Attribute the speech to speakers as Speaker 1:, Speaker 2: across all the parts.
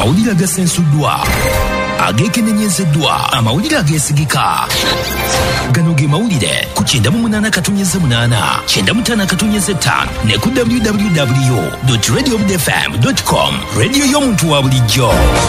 Speaker 1: amawulire agasensuddwa, agekenenyezeddwa, amawulire ageesigika. Gano ge mawulire ku 98.8, 95.5 ne ku www.radiobudfm.com. Radio y'omuntu wa bulijjo.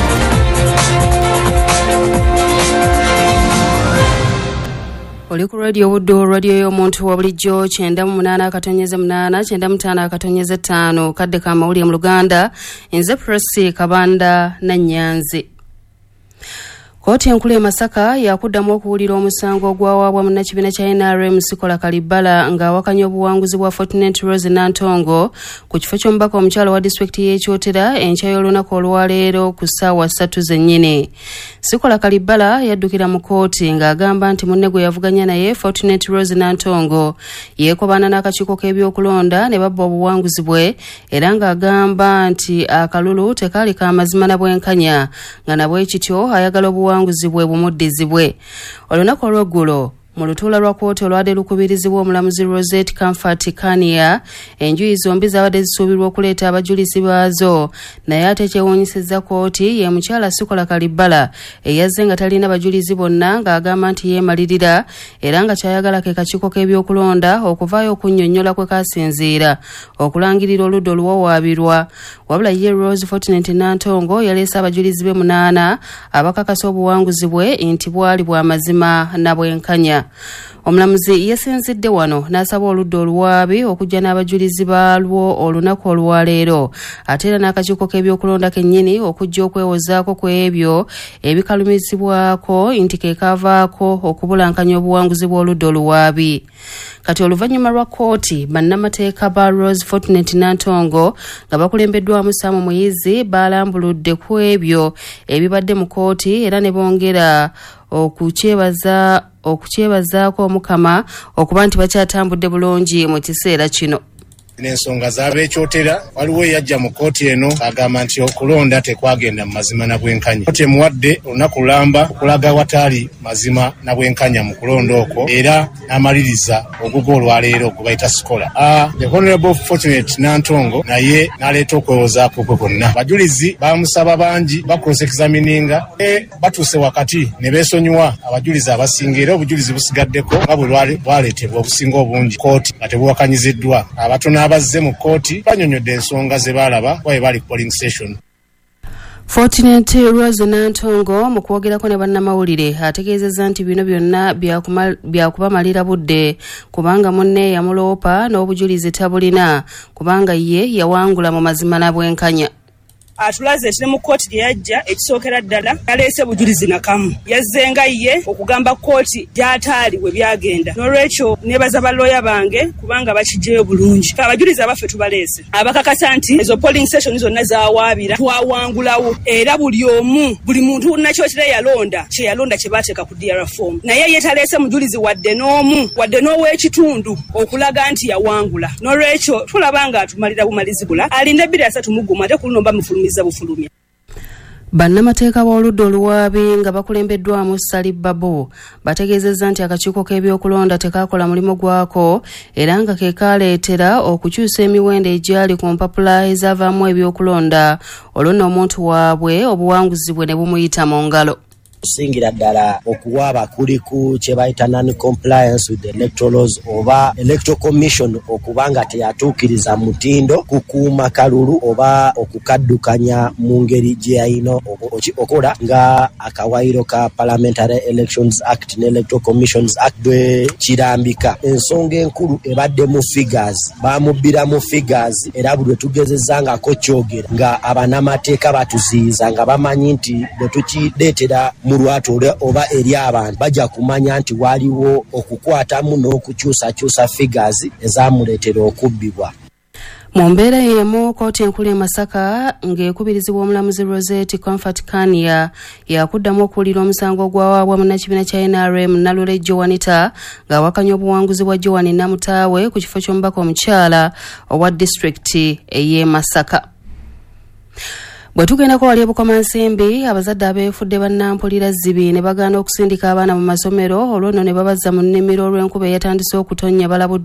Speaker 2: Oli ku radio Buddo, radio y'omuntu wa bulijjo 98.8, 95.5 kadde ka mawulire mu Luganda. Nze Presi Kabanda na Nyanzi. Kooti enkulu e Masaka yakuddamu okuwulira omusango ogwawaabwa munnakibiina kya NRM Sikola Kalibala ng'awakanya obuwanguzi bwa Fortunate Rose Nantongo ku kifo ky'omubaka omukyalo wa disitulikiti y'Ekyotera enkya y'olunaku olwaleero ku ssaawa 3 zennyini. Sikola Kalibala yaddukira mu kooti ng'agamba nti munne gwe yavuganya naye Fortunate Rose Nantongo yeekobaana n'akakiiko k'ebyokulonda ne babba obuwanguzi bwe, era ng'agamba nti akalulu tekaali ka mazima na bwenkanya nga nabwe kityo ayagala obuwanguzi bwe bumuddizibwe. Olunaku olw'eggulo mu lutuula lwa kkooti olwadde lukubirizibwa omulamuzi Rosette Comfort Kania, enjuyi zombi zaabadde zisuubirwa okuleeta abajulizi baazo, naye ate kyewuunyisizza kkooti ye mukyala Sikola Kalibala eyazze nga talina bajulizi bonna ng'agamba nti yeemalirira era nga kyayagala ke kakiiko k'ebyokulonda okuvaayo okunnyonnyola kwe kasinziira okulangirira oludda oluwawaabirwa. Wabula ye Rose Fortunate Nantongo yaleese abajulizi be 8 abakakasa obuwanguzi bwe nti bwali bwa mazima na bwenkanya. Omulamuzi yesinzidde wano n'asaba oludda oluwaabi okujja n'abajulizi baalwo olunaku olwaleero, ate era n'akakiiko k'ebyokulonda kennyini okujja okwewozaako ku ebyo ebikalumizibwako nti ke kavaako okubulankanya obuwanguzi bw'oludda oluwaabi. Kati oluvannyuma lwa kkooti, bannamateeka ba Rose Fortunate Nantongo nga bakulembeddwamu Samu Muyizi baalambuludde ku ebyo ebibadde mu kkooti era ne bongera okukyebazaako Omukama okuba nti bakyatambudde bulungi mu kiseera kino.
Speaker 3: N'ensonga z'Abeekyotera waliwo yajja mu kkooti eno agamba nti okulonda tekwagenda mu mazima na bwenkanya. Kkooti emuwadde olunaku lulamba okulaga wataali mazima na bwenkanya mu kulonda okwo era n'amaliriza ogugo olwaleero gwe bayita Sikola. The Honorable Fortunate Nantongo naye n'aleeta okwewozaako kwe kwonna. Abajulizi baamusaba bangi bakulosekizamininga batuuse wakati ne beesonyiwa abajulizi abasinga era obujulizi busigaddeko nga bwe bwaleetebwa obusinga obungi kkooti nga tebuwakanyiziddwa. Abatono abazze mu kkooti banyonyodde ensonga ze baalaba bwe bali polling station.
Speaker 2: Fortunate Rose Nantongo mu kwogerako ne bannamawulire ategeezezza nti bino byonna byakubamalira budde kubanga munne yamuloopa n'obujulizi tabulina kubanga ye yawangula mu mazima na bwenkanya.
Speaker 4: Atulaze ekine mu kkooti gye yajja ekisookera ddala yaleese bujulizi nakamu, yazzenga ye okugamba kkooti gy'ataali we byagenda. N'olwekyo neebaza balooya bange kubanga bakijjeyo bulungi. Abajulizi abaffe tubaleese abakakasa nti ezo polling station zonna zaawaabira twawangulawo era buli muntu Nakyotera yalonda kye yalonda kye baateeka ku DR form, naye ye taleese mujulizi wadde n'ow'ekitundu okulaga nti yawangula. N'olwekyo tulaba nga atumalira bumalizibula alinda 230 ate kulunomba mufulumiza bufulumya.
Speaker 2: Bannamateeka b'oludda oluwaabi nga bakulembeddwamu Sali Babo bategeezezza nti akakiiko k'ebyokulonda tekaakola mulimu gwako era nga ke kaaleetera okukyusa emiwendo egyali ku mpapula ezaavaamu ebyokulonda olwo nno omuntu waabwe obuwanguzi bwe ne bumuyita mu ngalo.
Speaker 5: Singira ddala okuwaaba kuli ku kye bayita non-compliance with the electoral laws oba electoral commission okubanga teyatuukiriza mutindo kukuuma kalulu oba okukaddukanya mu ngeri gye yalina okola nga akawaayiro ka Parliamentary Elections Act ne Electoral Commissions Act bwe kirambika. Ensonga enkulu ebadde mu figures, baamubbira mu figures era buli tugezezza ngako kyogera nga abanamateeka batuziyiza nga bamanyi nti bwe tukireetera mu lwatu oba eri abantu bajja kumanya nti waliwo okukwatamu n'okukyusakyusa figures ezaamuleetera okubbibwa.
Speaker 2: Mu mbeera y'emu kkooti enkulu e Masaka ng'ekubirizibwa omulamuzi Rosette Comfort Kania yakuddamu okuwulira omusango ogwawaabwa munnakibiina kya NRM Nalule Joanita ng'awakanya obuwanguzi bwa Joan Namutaawe ku kifo ky'omubaka omukyala owa disitulikiti ey'e Masaka. Bwe tugenda ko wali ebukomansimbi abazadde abeefudde bannampulira zzibi ne bagaana okusindika abaana mu masomero olwo nno ne babazza mu nnimiro olw'enkuba eyatandise okutonnya balabudde